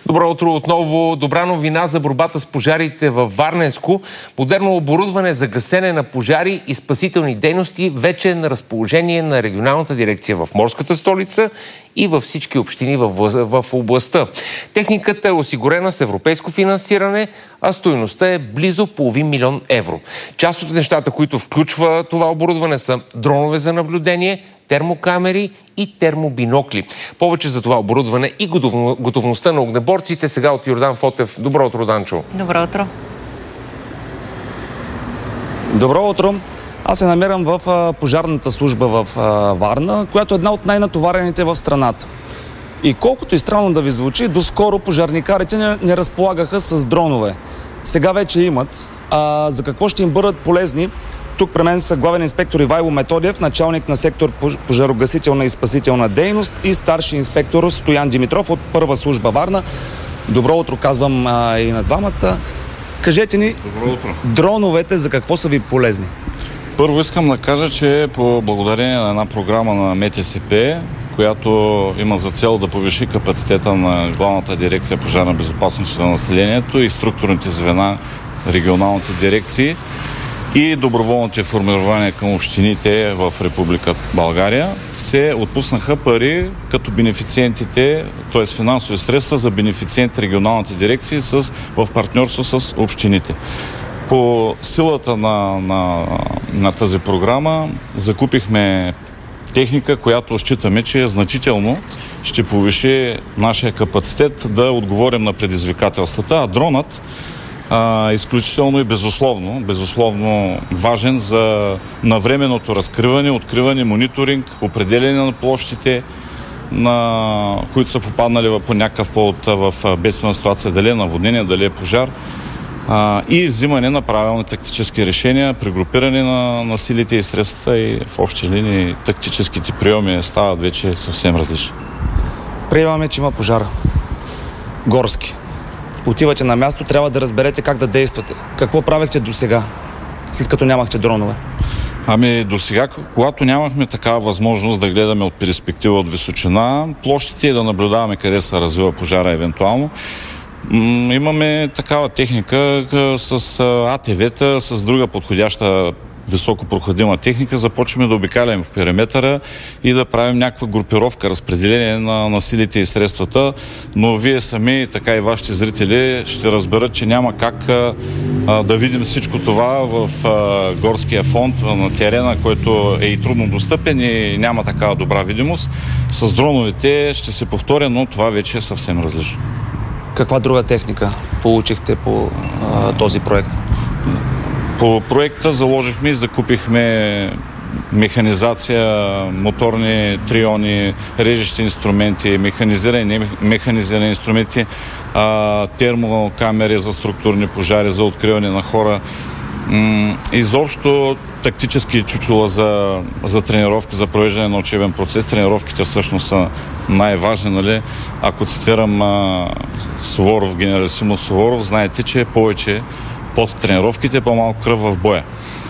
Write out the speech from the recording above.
Добро утро отново. Добра новина за борбата с пожарите във Варненско. Модерно оборудване за гасене на пожари и спасителни дейности вече е на разположение на регионалната дирекция в морската столица и във всички общини в областта. Техниката е осигурена с европейско финансиране, а стойността е близо половин милион евро. Част от нещата, които включва това оборудване, са дронове за наблюдение, термокамери и термобинокли. Повече за това оборудване и готовността на огнеборците сега от Йордан Фотев. Добро утро, Данчо. Добро утро. Добро утро. Аз се намирам в пожарната служба в Варна, която е една от най-натоварените в страната. И колкото и странно да ви звучи, доскоро пожарникарите не разполагаха с дронове. Сега вече имат. За какво ще им бъдат полезни? Тук при мен са главен инспектор Ивайло Методиев, началник на сектор пожарогасителна и спасителна дейност, и старши инспектор Стоян Димитров от първа служба Варна. Добро утро, казвам и на двамата. Кажете ни, дроновете за какво са ви полезни? Първо искам да кажа, че по благодарение на една програма на МТСП, която има за цел да повиши капацитета на главната дирекция пожарна безопасност на населението и структурните звена, регионалните дирекции и доброволните формирования към общините в Република България, се отпуснаха пари като бенефициентите, т.е. финансови средства за бенефициенти регионалните дирекции в партньорство с общините. По силата на тази програма закупихме техника, която считаме, че значително ще повиши нашия капацитет да отговорим на предизвикателствата, а дронът изключително и безусловно важен за навременното разкриване, откриване, мониторинг, определение на площите, които са попаднали по някакъв повод в бедствена ситуация, дали е наводнение, дали е пожар, и взимане на правилни тактически решения, при групиране на силите и средствата, и в общи линии тактическите приеми стават вече съвсем различни. Приемаме, че има пожар. Горски. Отивате на място, трябва да разберете как да действате. Какво правехте досега, след като нямахте дронове? Досега, когато нямахме такава възможност да гледаме от перспектива, от височина площите и да наблюдаваме къде се развива пожара евентуално, имаме такава техника с АТВ-та, с друга подходяща високопроходима техника. Започваме да обикаляме в периметъра и да правим някаква групировка, разпределение на силите и средствата, но вие сами, така и вашите зрители, ще разберат, че няма как да видим всичко това в горския фонд, на терена, който е и трудно достъпен и няма такава добра видимост. С дроновете ще се повторя, но това вече е съвсем различно. Каква друга техника получихте по този проект? По проекта заложихме и закупихме механизация, моторни триони, режещи инструменти, механизирани инструменти, термокамери за структурни пожари, за откриване на хора. Изобщо тактически чучула за тренировки, за провеждане на учебен процес. Тренировките всъщност са най-важни, нали? Ако цитирам Суворов, генералисимус Суворов, знаете, че повече под тренировките, по-малко кръв в боя.